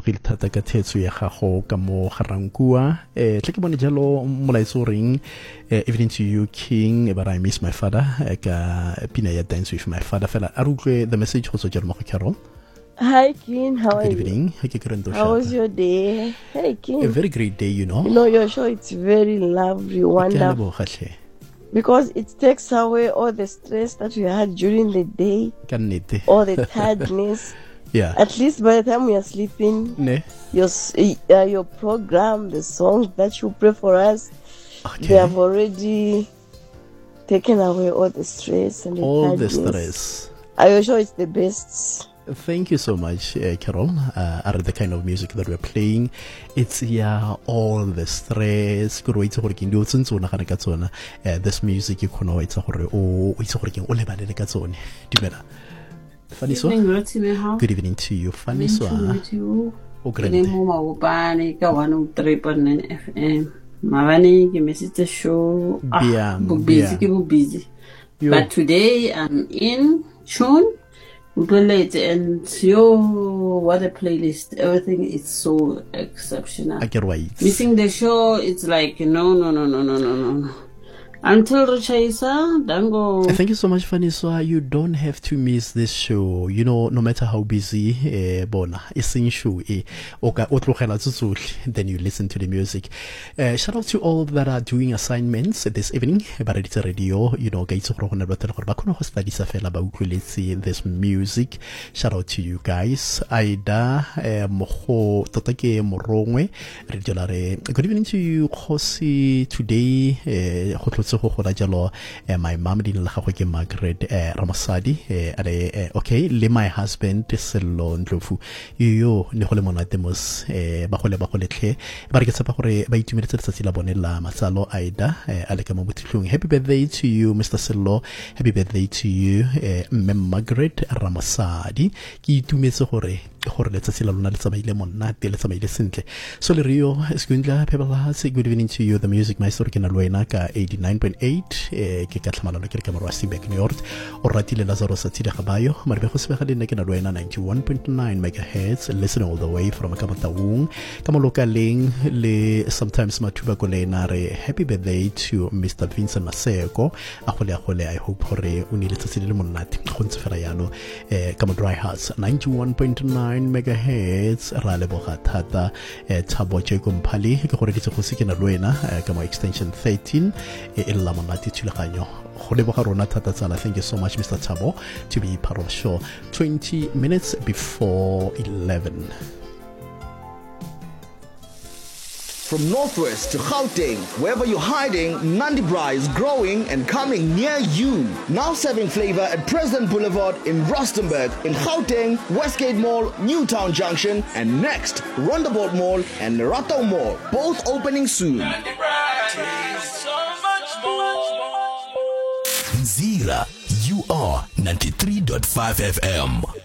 pele thata ka thetso ya gago ka mo Garankua tle ke bone jalo molaetso ring evening to you king but I miss my father ka pina ya dance with my father fela a rutlwe the message go tswa mo Carol. Hi, King. How are you? Good evening. How was your day? Hey, King. A very great day, you know. You know, your show, it's very lovely, wonderful. Because it takes away all the stress that we had during the day, all the tiredness. Yeah. At least by the time we are sleeping, your program, the songs that you play for us, they have already taken away all the stress and the tiredness. The stress. Your show is the best. Thank you so much, Carol. Are the kind of music that we're playing, it's all the stress. This music you know it's a Faniswa. Good evening to you, Faniswa. Oh, great. Mavani, you missed the show. Busy. But today I'm in June. And what a playlist. Everything is so exceptional. I get why. Missing the show, it's like no. Until Ruchaisa, Dango. Thank you so much, Faniswa. You don't have to miss this show. You know, no matter how busy, bona, essential, then you listen to the music. Shout out to all that are doing assignments this evening. Baradita Radio, you know, guys, this music. Shout out to you guys. Aida, Moho, Totake, Morongwe, good evening to you, Josi, today, my mom didn't like Margaret Ramasadi. Okay, le my husband Selon Lofu. You Niholemona demos Bahole but I guess by 2 minutes Sasila Bonella Masalo Aida Alekamamutlung. Happy birthday to you, Mr. Selo. Happy birthday to you, Margaret Ramasadi. Ki tu mesore. Let's see Luna Samaile Monati, let's make it Solerio, Escundla, Pebala, good evening to you, the music maestro Kinaluenaka 89.8, Kikatlamana Kamarasi back New York, or Ratile Lazaro Satira Caballo, Marbejos Behadina Kinaluena 91.9 megahertz, listen all the way from Kamatawung, Kamaloka Ling, Le sometimes Matuba Golenare, happy birthday to Mr. Vincent Maseko, Ahole, I hope Hore Unilita Monati, Hunsferayano, Kamadry House 91.9 megahertz Ralebo Hatata Tabo Chegumpali Koredito Husiki Luena Kama extension 13 Ilamanati Chulakanyo Holebo Harona Tata Sala. Thank you so much, Mr. Tabo, to be part of the show. 20 minutes before 11. From northwest to Gauteng, wherever you're hiding, Nandi Bra is growing and coming near you. Now serving flavor at President Boulevard in Rustenburg, in Gauteng, Westgate Mall, Newtown Junction, and next, Rondeboort Mall and Nerato Mall, both opening soon. Nandi Bra, so much more. Nzira, you are 93.5 FM.